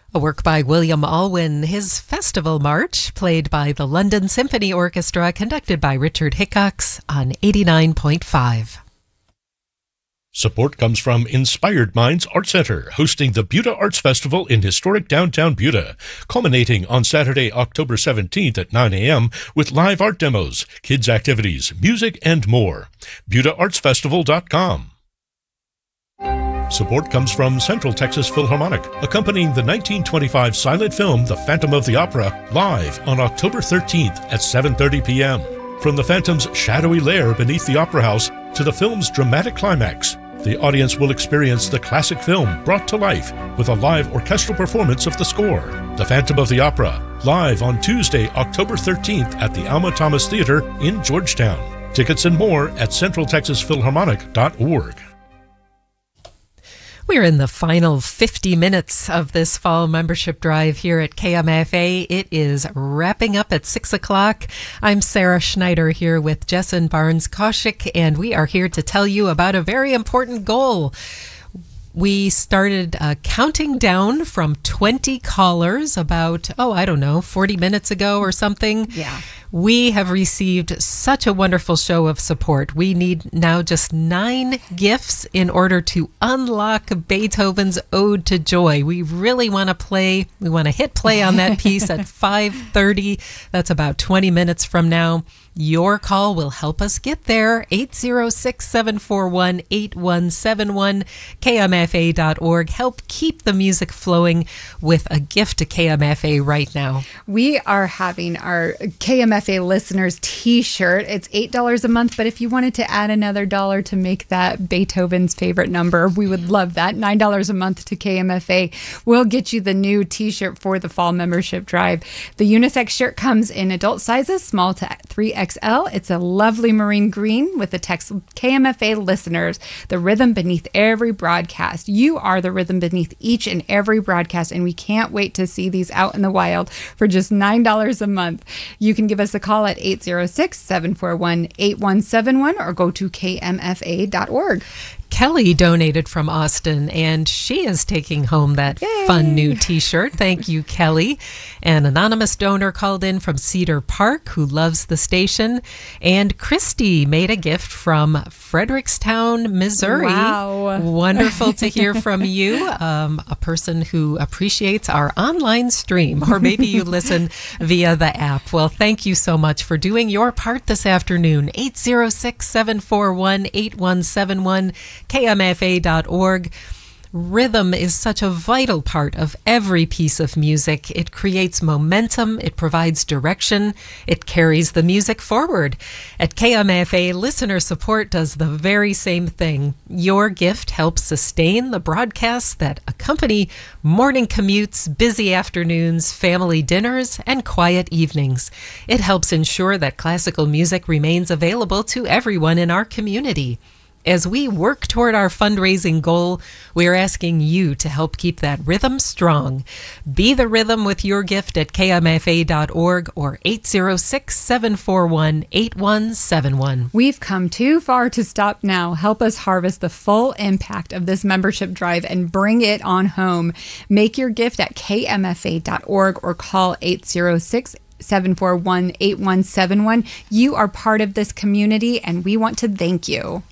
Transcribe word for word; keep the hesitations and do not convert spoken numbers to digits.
A work by William Alwyn, his Festival March, played by the London Symphony Orchestra, conducted by Richard Hickox on eighty-nine point five. Support comes from Inspired Minds Art Center, hosting the Buda Arts Festival in historic downtown Buda, culminating on Saturday, October seventeenth at nine a.m. with live art demos, kids' activities, music, and more. buda arts festival dot com. Support comes from Central Texas Philharmonic, accompanying the nineteen twenty-five silent film The Phantom of the Opera, live on October thirteenth at seven thirty p.m. From the Phantom's shadowy lair beneath the Opera House to the film's dramatic climax, the audience will experience the classic film brought to life with a live orchestral performance of the score. The Phantom of the Opera, live on Tuesday, October thirteenth at the Alma Thomas Theater in Georgetown. Tickets and more at central texas philharmonic dot org. We're in the final fifty minutes of this fall membership drive here at K M F A. It is wrapping up at six o'clock. I'm Sarah Schneider here with Jessen Barnes-Koshik, and we are here to tell you about a very important goal. We started uh, counting down from twenty callers about, oh, I don't know, forty minutes ago or something. Yeah. We have received such a wonderful show of support. We need now just nine gifts in order to unlock Beethoven's Ode to Joy. We really want to play, we want to hit play on that piece at five thirty. That's about twenty minutes from now. Your call will help us get there. eight zero six, seven four one, eight one seven one, K M F A dot org. Help keep the music flowing with a gift to K M F A right now. We are having our K M F A listeners t-shirt. It's eight dollars a month, but if you wanted to add another dollar to make that Beethoven's favorite number, we would love that. nine dollars a month to K M F A. We'll get you the new t-shirt for the fall membership drive. The unisex shirt comes in adult sizes, small to three X L. It's a lovely marine green with the text K M F A listeners, the rhythm beneath every broadcast. You are the rhythm beneath each and every broadcast, and we can't wait to see these out in the wild for just nine dollars a month. You can give us a call at eight zero six, seven four one, eight one seven one or go to K M F A dot org. Kelly donated from Austin, and she is taking home that Yay. fun new t-shirt. Thank you, Kelly. An anonymous donor called in from Cedar Park who loves the station. And Christy made a gift from Frederickstown, Missouri. Wow. Wonderful to hear from you, um, a person who appreciates our online stream, or maybe you listen via the app. Well, thank you so much for doing your part this afternoon. eight zero six, seven four one, eight one seven one, K M F A dot org. Rhythm is such a vital part of every piece of music. It creates momentum, it provides direction, it carries the music forward. At K M F A, listener support does the very same thing. Your gift helps sustain the broadcasts that accompany morning commutes, busy afternoons, family dinners, and quiet evenings. It helps ensure that classical music remains available to everyone in our community. As we work toward our fundraising goal, we are asking you to help keep that rhythm strong. Be the rhythm with your gift at K M F A dot org or eight zero six, seven four one, eight one seven one. We've come too far to stop now. Help us harvest the full impact of this membership drive and bring it on home. Make your gift at K M F A dot org or call eight zero six, seven four one, eight one seven one. You are part of this community, and we want to thank you.